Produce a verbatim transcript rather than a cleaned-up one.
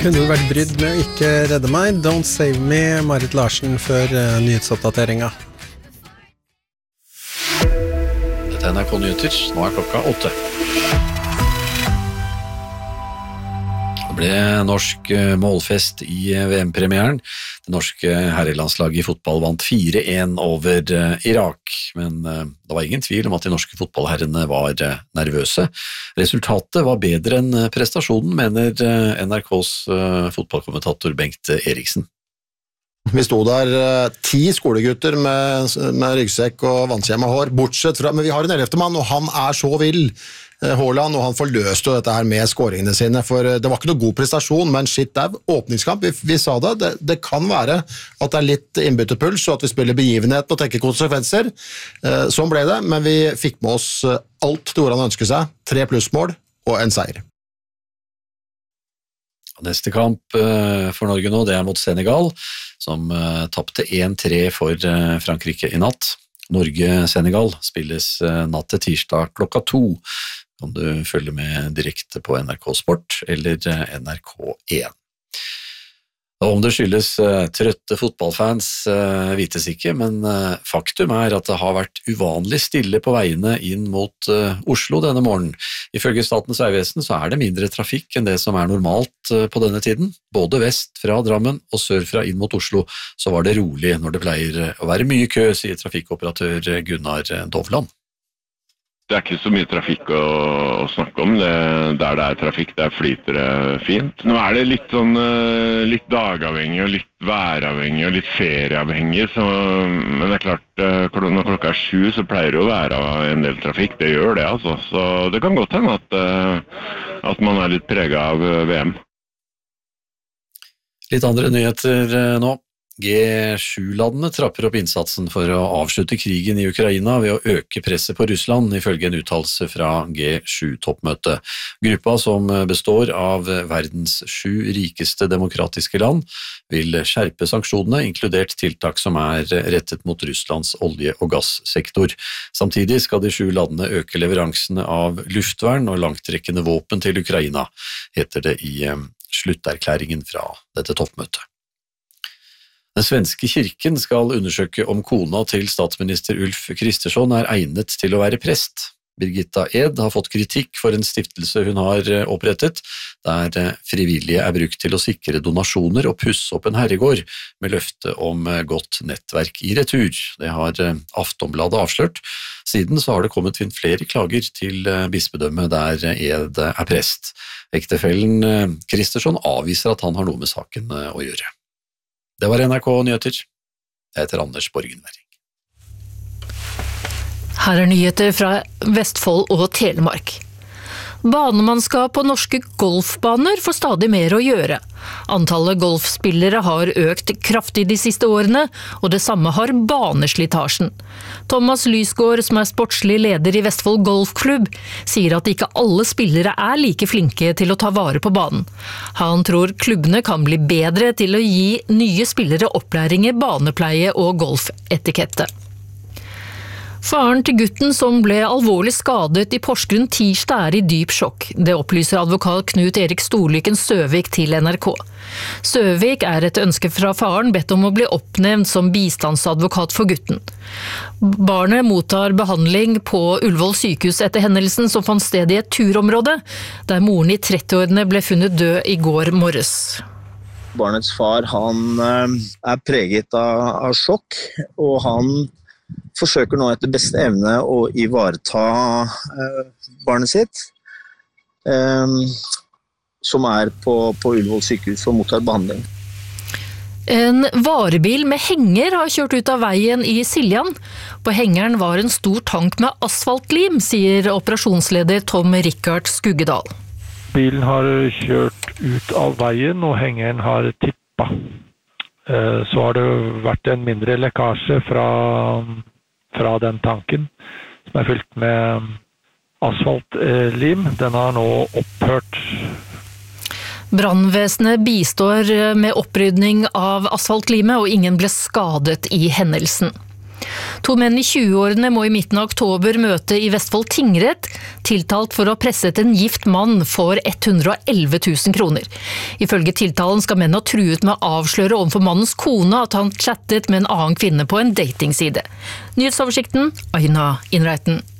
Kunne du vært brydd med å ikke redde meg? Don't save me, Marit Larsen før uh, nyhetsoppdateringa. Dette er N R K Nyheter, nå er klokka åtte. Det ble norsk målfest i V M-premieren. Det norske herrelandslaget i fotball vant fire en over Irak, men det var ingen tvil om at de norske fotballherrene var nervøse. Resultatet var bedre enn prestasjonen, mener N R K's fotballkommentator Bengt Eriksen. Vi sto der ti skolegutter med, med ryggsekk og vannskjemma hår, bortsett fra, men vi har en ellevte mann, og han er så vill, Haaland, og han forløste dette her med skåringene sine, for det var ikke noe god prestasjon, men shit, det er åpningskamp, vi, vi sa det, det, det kan være at det er litt innbyttepuls, og at vi spiller begivenhet og tenker konsekvenser, sånn ble det, men vi fikk med oss alt det ordene ønsker seg, tre plussmål og en seier. Neste kamp for Norge nå, det er mot Senegal, som tappte en tre for Frankrike i natt. Norge-Senegal spilles natt til tirsdag klokka to. Kan du følge med direkte på N R K Sport eller N R K én. Og om det skyldes trøtte fotballfans vites ikke, men faktum er at det har vært uvanlig stille på veiene inn mot Oslo denne morgenen. Ifølge Statens vegvesen så er det mindre trafikk enn det som er normalt på denne tiden. Både vest fra Drammen og sør fra inn mot Oslo så var det rolig når det pleier å være mye kø, sier trafikkoperatør Gunnar Dovland. Det er ikke så mye trafikk å, å snakke om, det, der det er trafikk, der flyter det fint. Nå er det litt sånn, litt dagavhengig og litt væravhengig og litt ferieavhengig, så, men det er klart, når klokka er sju så pleier det å være en del trafikk, det gjør det altså, så det kan godt hende at, at man er litt preget av V M. Litt andre nyheter nå. G sju-landene trapper opp innsatsen for å avslutte krigen i Ukraina ved å øke presset på Russland, ifølge en uttalelse fra G sju-toppmøtet. Gruppa, som består av verdens sju rikeste demokratiske land, vil skjerpe sanksjonene, inkludert tiltak som er rettet mot Russlands olje- og gassektor. Samtidig skal de sju landene øke leveransene av luftvern og langtrekkende våpen til Ukraina, heter det i slutterklæringen fra dette toppmøtet. Den svenske kirken skal undersøke om kona til statsminister Ulf Kristersson er egnet til å være prest. Birgitta Ed har fått kritikk for en stiftelse hun har opprettet, der frivillige er brukt til å sikre donasjoner og pusse opp en herregård, med løfte om godt nettverk i retur. Det har Aftonbladet avslørt. Siden så har det kommet inn flere klager til bispedømmet der Ed er prest. Ektefellen Kristersson avviser at han har noe med saken å gjøre. Det var N R K Nyheter. Jeg heter Anders Borgenberg. Her er nyheter fra Vestfold og Telemark. Banemannskap på norske golfbaner får stadig mer å gjøre. Antallet golfspillere har økt kraftig de siste årene, og det samme har baneslitasjen. Thomas Lysgård, som er sportslig leder i Vestfold Golfklubb, sier at ikke alle spillere er like flinke til å ta vare på banen. Han tror klubbene kan bli bedre til å gi nye spillere opplæring i banepleie og golfetikette. Faren til gutten som ble alvorlig skadet i Porsgrunn tirsdag er i dyp sjokk. Det opplyser advokat Knut Erik Storlyken Søvik til N R K. Søvik er etter ønske fra faren bedt om å bli oppnevnt som bistandsadvokat for gutten. Barnet mottar behandling på Ullevål sykehus etter hendelsen som fant sted i et turområde, der moren i trettiårene ble funnet død i går morges. Barnets far han er preget av, av sjokk, og han forsøker nå etter beste evne å ivareta eh, barnet sitt, eh, som er på, på Ullevål sykehus og mottar behandling. En varebil med henger har kjørt ut av veien i Siljan. På hengeren var en stor tank med asfaltlim, sier operasjonsleder Tom Rikard Skuggedal. Bilen har kjørt ut av veien, og hengeren har tippet. Så har det vært en mindre lekkasje fra, fra den tanken, som er fylt med asfaltlim. Den har nå opphørt. Brannvesenet bistår med opprydning av asfaltlimet, og ingen ble skadet i hendelsen. To menn i tjueårene må i midten av oktober møte i Vestfold tingrett, tiltalt for å ha presset en gift mann for hundre og elleve tusen kroner. Ifølge tiltalen skal menn ha truet med å avsløre overfor mannens kone at han chattet med en annen kvinne på en datingside. Nyhetsoversikten, Aina Innreiten.